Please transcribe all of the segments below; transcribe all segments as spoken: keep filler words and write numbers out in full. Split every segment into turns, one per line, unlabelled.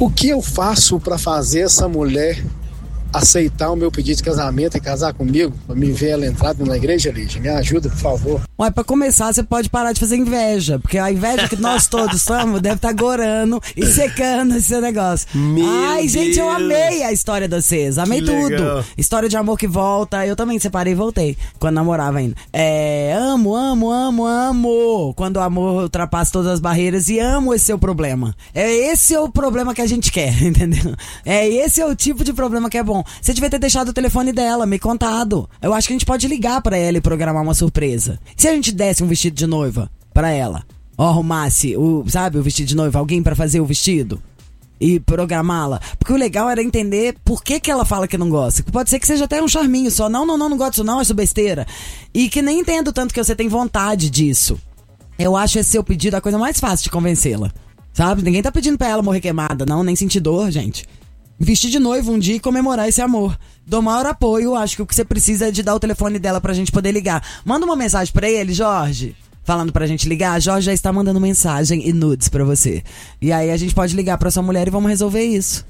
O que eu faço para fazer essa mulher aceitar o meu pedido de casamento e casar comigo, pra me ver ela entrar na igreja, Lígia? Me ajuda, por favor.
Ué, pra começar, você pode parar de fazer inveja, porque a inveja que nós todos somos deve estar tá gorando e secando esse negócio.
Meu
Ai,
Deus.
gente, eu amei a história de vocês, amei
Que
tudo.
legal.
História de amor que volta, eu também separei e voltei, quando namorava ainda. É, amo, amo, amo, amo, quando o amor ultrapassa todas as barreiras, e amo esse seu problema. É esse é o problema que a gente quer, entendeu? É esse é o tipo de problema que é bom. Você devia ter deixado o telefone dela, me contado. Eu acho que a gente pode ligar pra ela e programar uma surpresa. Se a gente desse um vestido de noiva pra ela, ou arrumasse, o, sabe, o vestido de noiva, alguém pra fazer o vestido e programá-la. Porque o legal era entender por que que ela fala que não gosta. Pode ser que seja até um charminho só. Não, não, não, não gosto disso não, isso é besteira. E que nem entendo tanto que você tem vontade disso. Eu acho esse seu pedido a coisa mais fácil de convencê-la. Sabe? Ninguém tá pedindo pra ela morrer queimada, não, nem sentir dor, gente. Vestir de noivo um dia e comemorar esse amor. Dou maior apoio, acho que o que você precisa é de dar o telefone dela pra gente poder ligar. Manda uma mensagem pra ele, Jorge, falando pra gente ligar. Jorge já está mandando mensagem e nudes pra você. E aí a gente pode ligar pra sua mulher e vamos resolver isso.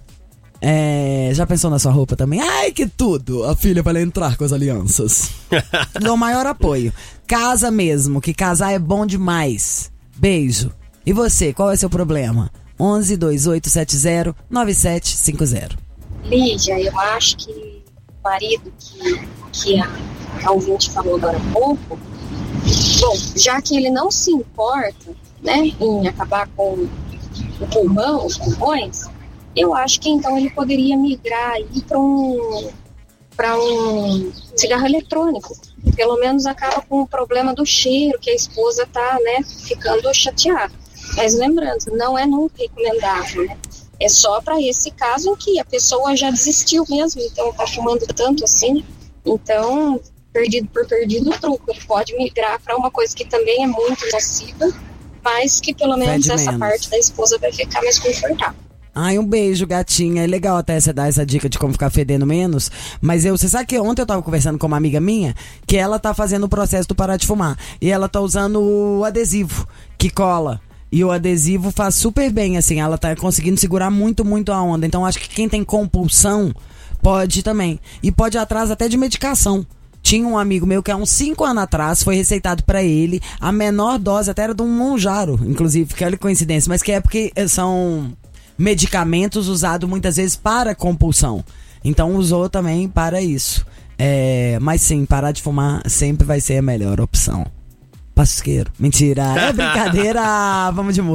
É, já pensou na sua roupa também? Ai, que tudo! A filha vai entrar com as alianças. Dou maior apoio. Casa mesmo, que casar é bom demais. Beijo. E você, qual é o seu problema? onze, dois oito sete zero, nove sete cinco zero.
Lígia, eu acho que o marido que, que a, a ouvinte falou agora há pouco, bom, já que ele não se importa, né, em acabar com o pulmão, os pulmões, eu acho que então ele poderia migrar aí para um, para um cigarro eletrônico. Pelo menos acaba com o problema do cheiro, que a esposa tá, né, ficando chateada. Mas lembrando, não é nunca recomendável, né? É só para esse caso em que a pessoa já desistiu mesmo, então tá fumando tanto assim. Então, perdido por perdido o truco. Ele pode migrar para uma coisa que também é muito nociva, mas que pelo menos
Fede
essa
menos.
parte da esposa vai ficar mais confortável.
Ai, um beijo, gatinha. É legal até você dar essa dica de como ficar fedendo menos. Mas eu, você sabe que ontem eu tava conversando com uma amiga minha que ela tá fazendo o processo do parar de fumar. E ela tá usando o adesivo que cola. E o adesivo faz super bem, assim, ela tá conseguindo segurar muito, muito a onda. Então acho que quem tem compulsão pode também. E pode ir atrás até de medicação. Tinha um amigo meu que há uns cinco anos atrás foi receitado pra ele a menor dose, até era de um monjaro, inclusive, que olha que coincidência, mas que é porque são medicamentos usados muitas vezes para compulsão. Então usou também para isso. É, mas sim, parar de fumar sempre vai ser a melhor opção. Pasqueiro. Mentira, é brincadeira. Vamos de música.